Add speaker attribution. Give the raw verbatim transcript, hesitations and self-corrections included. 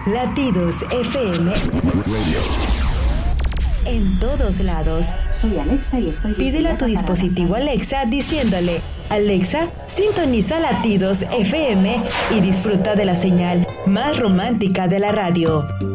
Speaker 1: Latidos F M Radio. En todos lados.
Speaker 2: Soy Alexa y estoy...
Speaker 1: Pídele a tu dispositivo Alexa diciéndole: Alexa, sintoniza Latidos F M y disfruta de la señal más romántica de la radio.